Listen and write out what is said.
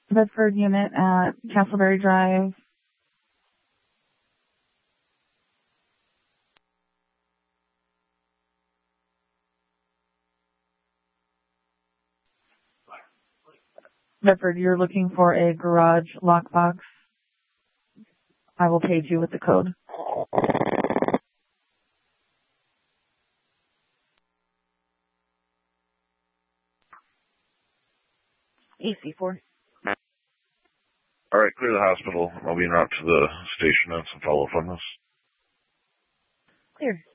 Bedford unit at Castleberry Drive. Bedford, you're looking for a garage lockbox. I will page you with the code. AC4. All right, clear the hospital. I'll be en route to the station and some follow-up on this. Clear.